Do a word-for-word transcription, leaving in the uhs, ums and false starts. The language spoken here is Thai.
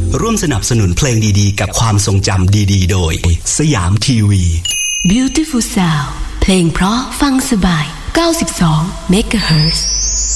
ร่วมสนับสนุนเพลงดีๆกับความทรงจำดีๆโดยสยามทีวี Beautiful Sound เพลงเพราะฟังสบายเก้าสิบสอง เมกะเฮิรตซ์